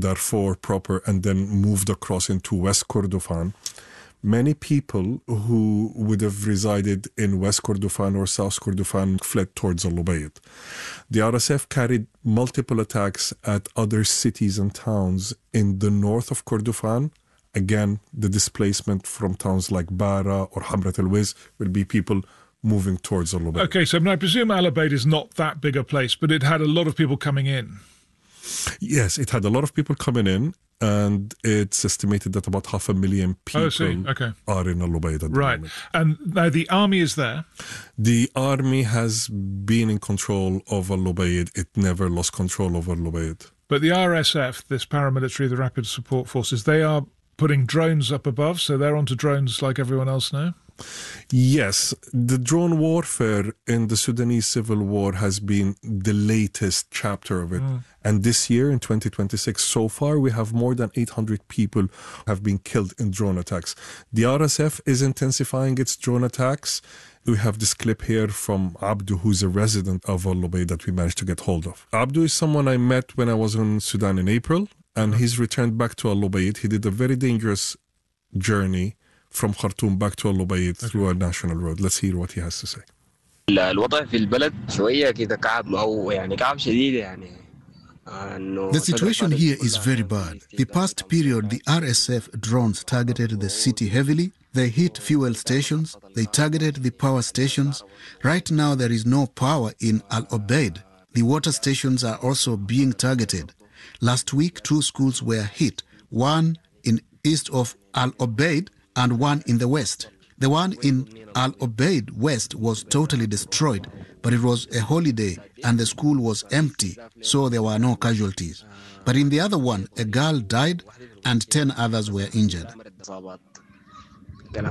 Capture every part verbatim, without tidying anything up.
Darfur proper and then moved across into West Kordofan. Many people who would have resided in West Kordofan or South Kordofan fled towards Al Ubaid. The R S F carried multiple attacks at other cities and towns in the north of Kordofan. Again, the displacement from towns like Bara or Hamrat al-Wiz will be people moving towards Al Ubaid. Okay, so I presume Al Ubaid is not that big a place, but it had a lot of people coming in. Yes, it had a lot of people coming in, and it's estimated that about half a million people oh, I see. Okay. are in Al Ubaid at the right. moment. And now the army is there. The army has been in control of Al Ubaid. It never lost control of Al Ubaid. But the R S F, this paramilitary, the Rapid Support Forces, they are putting drones up above, so they're onto drones like everyone else now? Yes, the drone warfare in the Sudanese civil war has been the latest chapter of it. Mm. And this year, in twenty twenty-six, so far, we have more than eight hundred people have been killed in drone attacks. The R S F is intensifying its drone attacks. We have this clip here from Abdu, who's a resident of Al Ubaid that we managed to get hold of. Abdu is someone I met when I was in Sudan in April, and he's returned back to Al Ubaid. He did a very dangerous journey from Khartoum back to Al Ubaid okay. through a national road. Let's hear what he has to say. الوضع في البلد شوية كده كعب أو يعني كعب شديد يعني. The situation here is very bad. The past period, the R S F drones targeted the city heavily. They hit fuel stations. They targeted the power stations. Right now, there is no power in Al Ubaid. The water stations are also being targeted. Last week, two schools were hit, one in east of Al Ubaid and one in the west. The one in Al Ubaid West was totally destroyed, but it was a holiday and the school was empty, so there were no casualties. But in the other one, a girl died and ten others were injured. Right,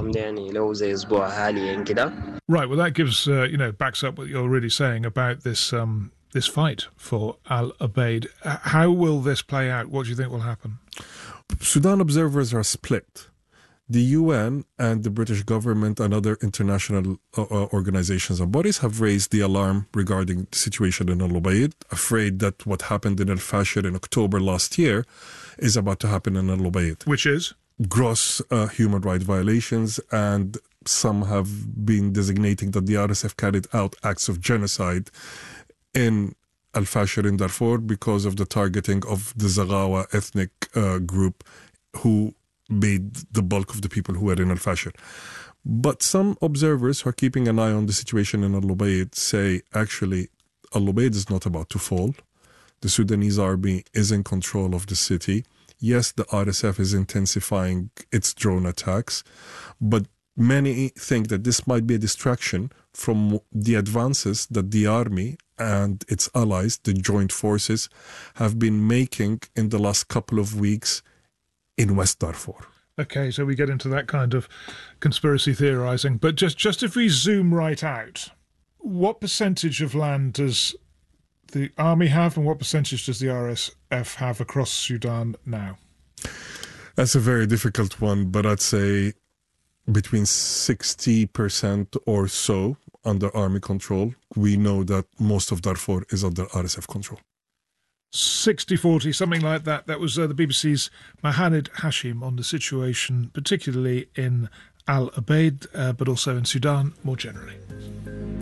well that gives, uh, you know, backs up what you're really saying about this um, this fight for Al Ubaid. How will this play out? What do you think will happen? Sudan observers are split. The U N and the British government and other international uh, organizations and bodies have raised the alarm regarding the situation in Al Ubaid, afraid that what happened in Al Fashir in October last year is about to happen in Al Ubaid. Which is? Gross uh, human rights violations, and some have been designating that the R S F carried out acts of genocide in Al Fashir in Darfur because of the targeting of the Zaghawa ethnic uh, group who made the bulk of the people who were in Al Fashir. But some observers who are keeping an eye on the situation in Al Ubaid say actually Al Ubaid is not about to fall. The Sudanese army is in control of the city. Yes, the R S F is intensifying its drone attacks, but many think that this might be a distraction from the advances that the army and its allies, the joint forces, have been making in the last couple of weeks in West Darfur. Okay, so we get into that kind of conspiracy theorising. But just, just if we zoom right out, what percentage of land does the army have and what percentage does the R S F have across Sudan now? That's a very difficult one, but I'd say between sixty percent or so under army control. We know that most of Darfur is under R S F control. sixty forty, something like that. That was uh, the B B C's Mohaned Hashim on the situation, particularly in Al Ubaid, uh, but also in Sudan more generally.